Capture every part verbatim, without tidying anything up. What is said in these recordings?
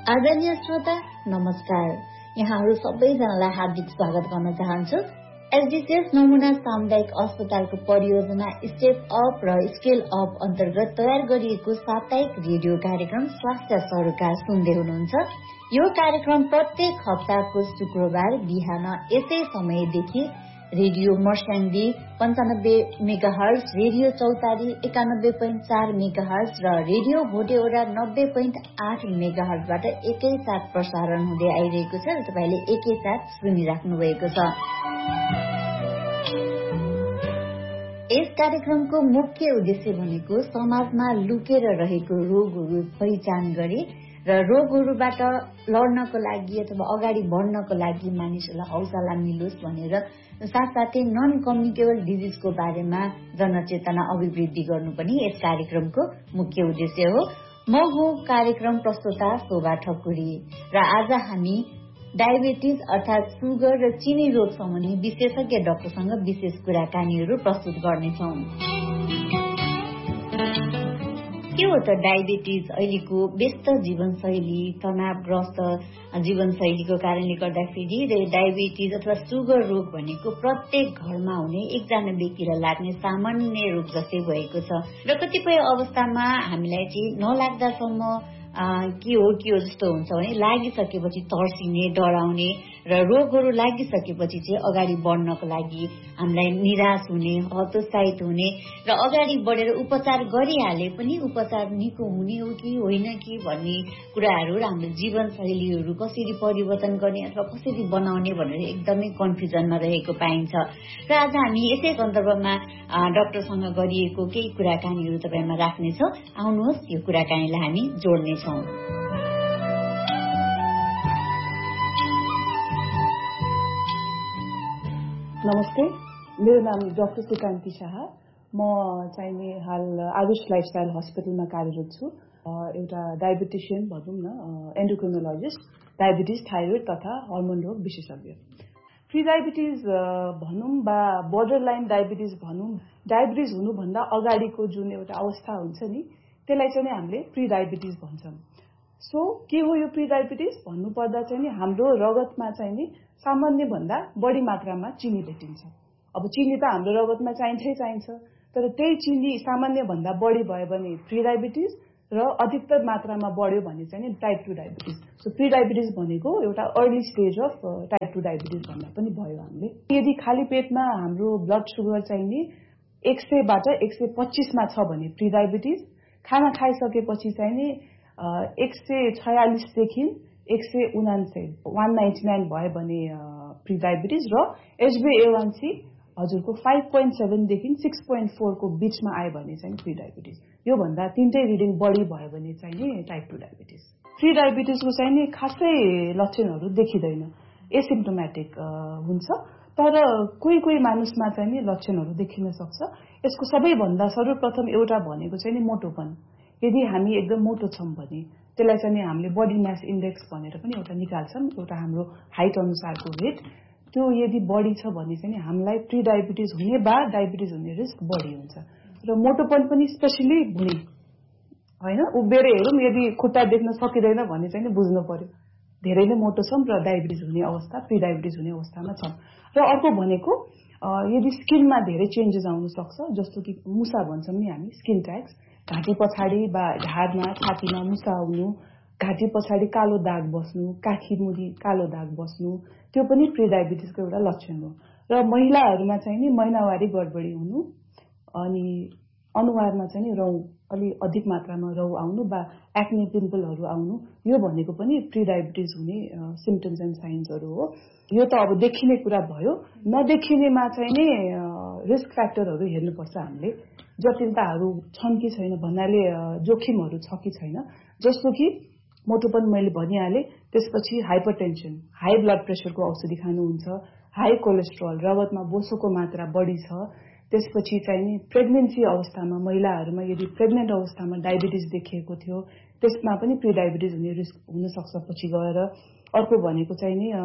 आदरणीय श्रोता नमस्कार, यहाँहरू सबैजनालाई हार्दिक स्वागत गर्न चाहन्छु। एसडीसीएस नमुना सामुदायिक अस्पतालको परियोजना स्टेप अप र स्केल अप अन्तर्गत तयार गरिएको साप्ताहिक रेडियो कार्यक्रम स्वास्थ्य सरोकार सुन्दै हुनुहुन्छ। यो कार्यक्रम प्रत्येक हप्ताको शुक्रबार बिहान यसै समयदेखि रेडियो मर्स्याङ्दी पञ्चानब्बे मेगाहर्ज, रेडियो चौतारी एकानब्बे पोइन्ट चार मेगाहर्ज र रेडियो भोटेओडा नब्बे पोइन्ट आठ मेगाहर्जबाट एकैसाथ प्रसारण हुँदै आइरहेको छ र तपाईँले एकैसाथ सुनिराख्नु भएको छ। यस कार्यक्रमको मुख्य उद्देश्य भनेको समाजमा लुकेर रहेको रोगहरू पहिचान गरी र रोगहरूबाट लड्नको लागि अथवा अगाडि बढ्नको लागि मानिसहरूलाई हौसला मिलोस् भनेर साथसाथै नन कम्युनिकेबल डिजिजको बारेमा जनचेतना अभिवृद्धि गर्नु पनि यस कार्यक्रमको मुख्य उद्देश्य हो। म हो कार्यक्रम प्रस्तोता शोभा ठकुरी र आज हामी डायबिटिज अर्थात सुगर र चिनी रोग सम्बन्धी विशेषज्ञ डाक्टरसँग विशेष कुराकानीहरू प्रस्तुत गर्नेछौँ। के हो त डायबिटिज? अहिलेको व्यस्त जीवनशैली, तनावग्रस्त जीवनशैलीको कारणले गर्दाखेरि डायबिटिज अथवा सुगर रोग भनेको प्रत्येक घरमा हुने एकजना व्यक्तिलाई लाग्ने सामान्य रोग जस्तै भएको छ र कतिपय अवस्थामा हामीलाई चाहिँ नलाग्दासम्म के हो के हो जस्तो हुन्छ भने लागिसकेपछि तर्सिने, डराउने र रोगहरू लागिसकेपछि चाहिँ अगाडि बढ्नको लागि हामीलाई निराश हुने, हतोत्साहित हुने र अगाडि बढेर उपचार गरिहाले पनि उपचार निको हुने हो कि होइन कि भन्ने कुराहरू र हाम्रो जीवनशैलीहरू कसरी परिवर्तन गर्ने अथवा कसरी बनाउने भनेर एकदमै कन्फ्युजनमा रहेको पाइन्छ। र आज हामी यसै सन्दर्भमा डाक्टरसँग गरिएको केही कुराकानीहरू तपाईँमा राख्नेछौँ। आउनुहोस् यो कुराकानीलाई हामी जोड्नेछौँ। नमस्ते, मेरो नाम डाक्टर सुकान्ति शाह। म चाहिने हाल आदर्श लाइफस्टाइल हस्पिटलमा कार्यरत छु। एउटा डायबिटिशियन भनौँ न, एन्डोक्रिनोलोजिस्ट, डायबिटिज, थाइरोइड तथा हर्मोन रोग विशेषज्ञ। प्री डायबिटिज भनौँ वा बोर्डर लाइन डायबिटिज भनौँ, डायबिटिज हुनुभन्दा अगाडिको जुन एउटा अवस्था हुन्छ नि त्यसलाई चाहिँ हामीले प्री डायबिटिज भन्छौँ। सो के हो यो प्री डायबिटिज भन्नुपर्दा चाहिँ हाम्रो रगतमा चाहिँ नि सामान्य भन्दा बढी मात्रामा चिनी भेटिन्छ। अब चिनी त हाम्रो रगतमा चाहिन्छै चाहिन्छ, तर त्यही चिनी सामान्य भन्दा बढी भयो भने प्री डायबिटिज र अधिकतर मात्रामा बढ्यो भने चाहिँ type two diabetes. So pre diabetes भनेको एउटा early stage of type two diabetes भन्दा पनि भयो हामीले। यदि खाली पेटमा हाम्रो ब्लड सुगर चाहिँ नि एक सयबाट एक सय पच्चिसमा छ भने प्री डायबिटिज, खाना खाइसकेपछि चाहिँ नि एक सय छयालिसदेखि एक सय उनान्सय वान नाइन्टी नाइन भयो भने प्री डायबिटिज र एचबी ए वान सी हजुरको फाइभ पोइन्ट सेभेनदेखि सिक्स पोइन्ट फोरको बिचमा आयो भने चाहिँ प्री डायबिटिज। योभन्दा तिनटै रिडिङ बढी भयो भने चाहिँ नि टाइप टू डायबिटिज। प्री डायबिटिजको चाहिँ नि खासै लक्षणहरू देखिँदैन, एसिम्प्टोमेटिक हुन्छ, तर कोही कोही मानिसमा चाहिँ नि लक्षणहरू देखिन सक्छ। यसको सबैभन्दा सर्वप्रथम एउटा भनेको चाहिँ नि मोटोपन। यदि हामी एकदम मोटो छौँ भने त्यसलाई चाहिँ हामीले बडी मास इन्डेक्स भनेर पनि एउटा निकाल्छौँ, एउटा हाम्रो हाइट अनुसारको वेट। त्यो यदि बढी छ भने चाहिँ हामीलाई प्री डायबिटिज हुने वा डायबिटिज हुने रिस्क बढी हुन्छ। र मोटोपन पनि स्पेसली भुँडी होइन, उभिएर हेरौँ यदि खुट्टा देख्न सकिँदैन भने चाहिँ बुझ्नु पर्यो धेरै नै मोटो छौँ र डायबिटिज हुने अवस्था, प्री डायबिटिज हुने अवस्थामा छौँ। र अर्को भनेको यदि स्किनमा धेरै चेन्जेस आउन सक्छ, जस्तो कि मुसा भन्छौँ नि हामी, स्किन ट्याग्स, घाँटी पछाडि वा ढाडमा छातीमा मुसा आउनु, घाँटी पछाडि कालो दाग बस्नु, काखी मुनि कालो दाग बस्नु, त्यो पनि प्री डायबिटिजको एउटा लक्षण हो। र महिलाहरूमा चाहिँ नि महिनावारी गडबडी हुनु, अनि अनुहारमा चाहिँ रौँ अलि अधिक मात्रामा रौँ आउनु वा एक्ने पिम्पलहरू आउनु, यो भनेको पनि प्री डायबिटिज हुने सिम्पटम्स एन्ड साइन्सहरू हो। यो त अब देखिने कुरा भयो। नदेखिनेमा चाहिँ नि रिस्क फ्याक्टरहरू हेर्नुपर्छ हामीले, जटिलताहरू छन् कि छैन भन्नाले जोखिमहरू छ कि छैन। जस्तो कि मोटोपन मैले भनिहालेँ, त्यसपछि हाइपरटेन्सन, हाई ब्लड प्रेसरको औषधि खानुहुन्छ, हाई कोलेस्ट्रोल, रगतमा बोसोको मात्रा बढी छ, त्यसपछि चाहिँ नि प्रेग्नेन्सी अवस्थामा महिलाहरूमा यदि प्रेग्नेन्ट अवस्थामा डायबिटिज देखिएको थियो त्यसमा पनि प्री डायबिटिज हुने रिस्क हुन सक्छ पछि गएर। अर्को भनेको चाहिँ नि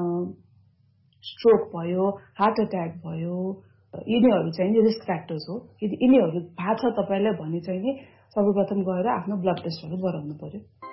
स्ट्रोक भयो, हार्ट अट्याक भयो, यिनीहरू चाहिँ नि रिस्क फ्याक्टर्स हो। यदि यिनीहरू थाहा छ तपाईँलाई भने चाहिँ नि सर्वप्रथम गएर आफ्नो ब्लड टेस्टहरू गराउनु पर्यो।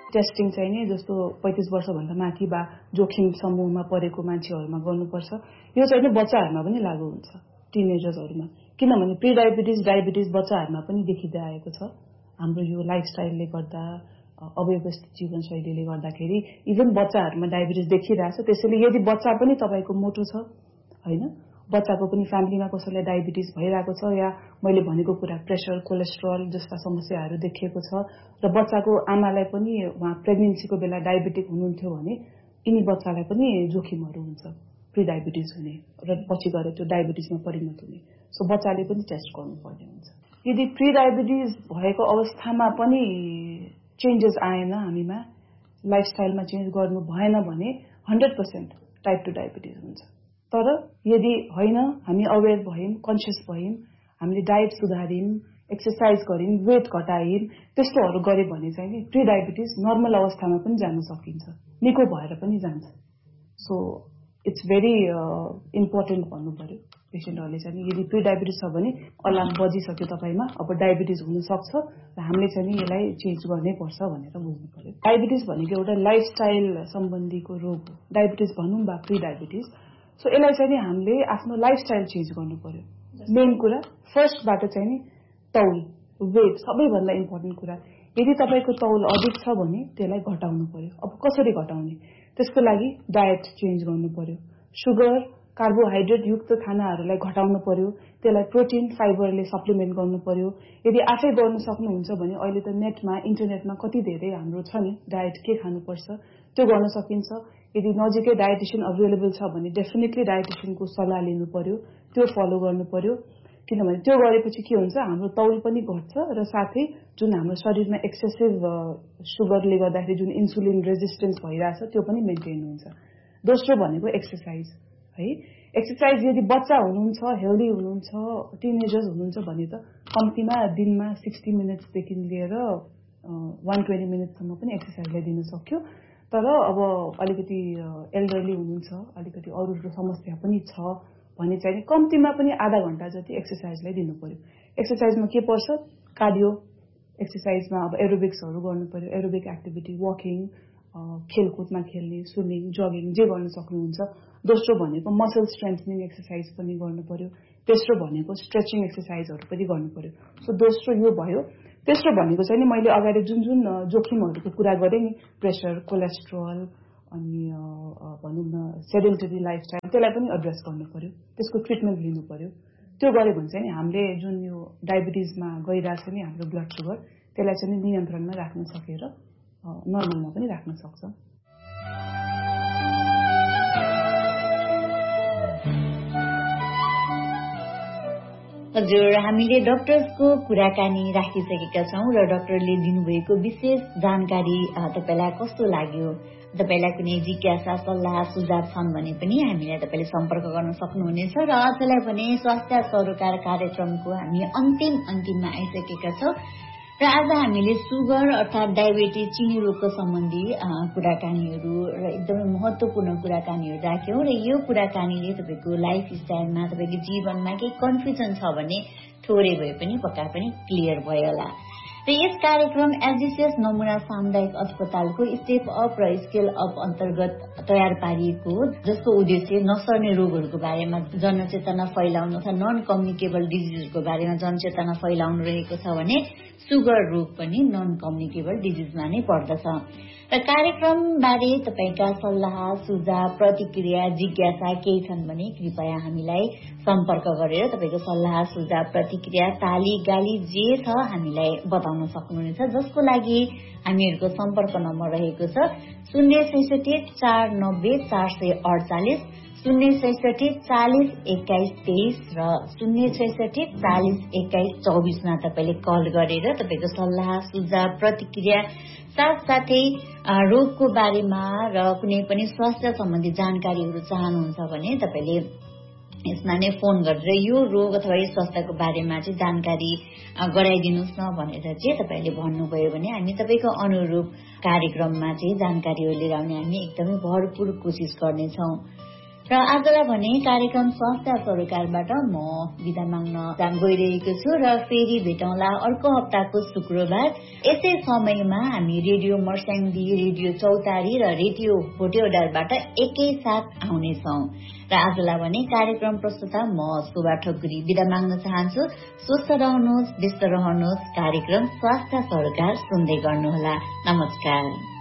टेस्टिङ चाहिँ नि जस्तो पैँतिस वर्षभन्दा माथि बा जोखिम समूहमा परेको मान्छेहरूमा गर्नुपर्छ। यो चाहिँ नि बच्चाहरूमा पनि लागू हुन्छ, टिनेजर्सहरूमा, किनभने प्री डायबिटिज डायबिटिज बच्चाहरूमा पनि देखिँदै आएको छ। हाम्रो यो लाइफस्टाइलले गर्दा, अव्यवस्थित जीवनशैलीले गर्दाखेरि इभन बच्चाहरूमा डायबिटिज देखिरहेछ। त्यसैले यदि बच्चा पनि तपाईँको मोटो छ होइन, बच्चाको पनि फ्यामिलीमा कसैलाई डायबिटिज भइरहेको छ या मैले भनेको कुरा प्रेसर, कोलेस्ट्रोल जस्ता समस्याहरू देखिएको छ र बच्चाको आमालाई पनि उहाँ प्रेग्नेन्सीको बेला डायबिटिक हुनुहुन्थ्यो भने यिनी बच्चालाई पनि जोखिमहरू हुन्छ प्री डायबिटिज हुने र पछि गएर त्यो डायबिटिजमा परिणत हुने। सो बच्चाले पनि टेस्ट गर्नुपर्ने हुन्छ। यदि प्री डायबिटिज भएको अवस्थामा पनि चेन्जेस आएन, हामीमा लाइफस्टाइलमा चेन्ज गर्नु भएन भने hundred percent type two diabetes हुन्छ। तर यदि होइन, हामी अवेर भयौँ, कन्सियस भयौँ, हामीले डायट सुधार्यौँ, एक्सर्साइज गर्यौँ, वेट घटायौँ, त्यस्तोहरू गऱ्यो भने चाहिँ नि प्री डायबिटिज नर्मल अवस्थामा पनि जान सकिन्छ, निको भएर पनि जान्छ। सो इट्स भेरी इम्पोर्टेन्ट भन्नु पर्यो पेसेन्टहरूले चाहिँ। यदि प्री डायबिटिज छ भने अलार्म बजिसक्यो तपाईँमा, अब डायबिटिज हुनसक्छ र हामीले चाहिँ यसलाई चेन्ज गर्नै पर्छ भनेर बुझ्नु पर्यो। डायबिटिज भनेको एउटा लाइफस्टाइल सम्बन्धीको रोग हो, डायबिटिज भनौँ वा प्री डायबिटिज। सो यसलाई चाहिँ नि हामीले आफ्नो लाइफस्टाइल चेन्ज गर्नु पर्यो। मेन कुरा फर्स्टबाट चाहिँ नि तौल, वेट सबैभन्दा इम्पोर्टेन्ट कुरा। यदि तपाईँको तौल अधिक छ भने त्यसलाई घटाउनु पर्यो। अब कसरी घटाउने? त्यसको लागि डायट चेन्ज गर्नु पर्यो। सुगर, कार्बोहाइड्रेट युक्त खानाहरूलाई घटाउनु पर्यो। त्यसलाई प्रोटिन, फाइबरले सप्लिमेन्ट गर्नु पर्यो। यदि आफै गर्नु सक्नुहुन्छ भने अहिले त नेटमा, इन्टरनेटमा कति धेरै हाम्रो छ नि डायट के खानुपर्छ, त्यो गर्न सकिन्छ। यदि नजिकै डायटिसियन अभाइलेबल छ भने डेफिनेटली डायटिसियनको सल्लाह लिनु पर्यो, त्यो फलो गर्नु पर्यो। किनभने त्यो गरेपछि के हुन्छ, हाम्रो तौल पनि घट्छ र साथै जुन हाम्रो शरीरमा एक्सेसिभ सुगरले गर्दाखेरि जुन इन्सुलिन रेजिस्टेन्स भइरहेछ त्यो पनि मेन्टेन हुन्छ। दोस्रो भनेको एक्सर्साइज है। एक्सर्साइज यदि बच्चा हुनुहुन्छ, हेल्दी हुनुहुन्छ, टिनेजर्स हुनुहुन्छ भने त कम्तीमा दिनमा सिक्सटी मिनट्सदेखि लिएर वान ट्वेन्टी मिनटसम्म पनि एक्सर्साइजलाई दिन सक्यो। तर अब अलिकति एल्डरली हुनुहुन्छ, अलिकति अरू समस्या पनि छ भने चाहिँ कम्तीमा पनि आधा घण्टा जति एक्सर्साइजलाई दिनु पर्यो। एक्सर्साइजमा के पर्छ? कार्डियो एक्सर्साइजमा अब एरोबिक्सहरू गर्नु पर्यो, एरोबिक एक्टिभिटी, वकिङ, खेलकुदमा खेल्ने, स्विमिङ, जगिङ जे गर्न सक्नुहुन्छ। दोस्रो भनेको मसल स्ट्रेन्थनिङ एक्सर्साइज पनि गर्नु पर्यो। तेस्रो भनेको स्ट्रेचिङ एक्सर्साइजहरू पनि गर्नु पर्यो। सो दोस्रो यो भयो। तेस्रो भनेको चाहिँ नि मैले अगाडि जुन जुन जोखिमहरूको कुरा गरेँ नि, प्रेसर, कोलेस्ट्रोल, अनि भनौँ न सेडेन्टरी लाइफस्टाइल, त्यसलाई पनि एड्रेस गर्नु पर्यो, त्यसको ट्रिटमेन्ट लिनु पर्यो। त्यो गऱ्यो भने चाहिँ नि हामीले जुन यो डायबिटिजमा गइरहेको छ नि हाम्रो ब्लड सुगर, त्यसलाई चाहिँ नियन्त्रणमा राख्न सकेर नर्मलमा पनि राख्न सक्छ। हजुर, हामीले डाक्टर्सको कुराकानी राखिसकेका छौँ र डाक्टरले दिनुभएको विशेष जानकारी तपाईँलाई कस्तो लाग्यो? तपाईँलाई कुनै जिज्ञासा, सल्लाह, सुझाव छन् भने पनि हामीलाई तपाईँले सम्पर्क गर्न सक्नुहुनेछ। र आजलाई भने स्वास्थ्य सरोकार कार्यक्रमको हामी अन्तिम अन्तिममा आइसकेका छौँ र आज हामीले सुगर अर्थात् डायबिटिज, चिनी रोगको सम्बन्धी कुराकानीहरू र एकदमै महत्वपूर्ण कुराकानीहरू राख्यौँ र यो कुराकानीले तपाईँको लाइफ स्टाइलमा, तपाईँको जीवनमा केही कन्फ्युजन छ भने थोरै भए पनि पक्का पनि क्लियर भयो होला। र यस कार्यक्रम एसडिसिएस नमुना सामुदायिक अस्पतालको स्टेप अप र स्केल अप अन्तर्गत तयार पारिएको हो, जसको उद्देश्य नसर्ने रोगहरूको बारेमा जनचेतना फैलाउनु अथवा नन कम्युनिकेबल डिजिजहरूको बारेमा जनचेतना फैलाउनु रहेको छ भने सुगर रोग पनि नन कम्युनिकेबल डिजिजमा नै पर्दछ। र कार्यक्रमबारे तपाईँका सल्लाह, सुझाव, प्रतिक्रिया, जिज्ञासा केही छन् भने कृपया हामीलाई सम्पर्क गरेर तपाईँको सल्लाह, सुझाव, प्रतिक्रिया, ताली गाली जे छ हामीलाई बताउन सक्नुहुनेछ, जसको लागि हामीहरूको सम्पर्क नम्बर रहेको छ शून्य सैसठी चार नब्बे चार सय अडचालिस, शून्य सैसठी चालिस एक्काइस तेइस र शून्य सैसठी चालिस एक्काइस चौबिसमा तपाईँले कल गरेर तपाईँको सल्लाह, सुझाव, प्रतिक्रिया साथसाथै रोगको बारेमा र कुनै पनि स्वास्थ्य सम्बन्धी जानकारीहरू चाहनुहुन्छ भने तपाईँले यसमा नै फोन गरेर यो रोग अथवा यो स्वास्थ्यको बारेमा चाहिँ जानकारी गराइदिनुहोस् न भनेर चाहिँ तपाईँले भन्नुभयो भने हामी तपाईँको अनुरूप कार्यक्रममा चाहिँ जानकारीहरू लिएर आउने हामी एकदमै भरपूर कोसिस गर्नेछौँ। र आजलाई भने कार्यक्रम स्वास्थ्य सरोकारबाट म बिदा माग्न गइरहेको छु र फेरि भेटौँला अर्को हप्ताको शुक्रबार यसै समयमा हामी रेडियो मर्स्याङ्दी, रेडियो चौतारी र रेडियो भोटेओडारबाट एकैसाथ आउनेछौँ। र आजलाई भने कार्यक्रम प्रस्तुता म शोभा ठकुरी बिदा माग्न चाहन्छु। स्वस्थ रहनुहोस्, व्यस्त रहनुहोस्। कार्यक्रम स्वास्थ्य सरोकार सुन्दै गर्नुहोला। नमस्कार।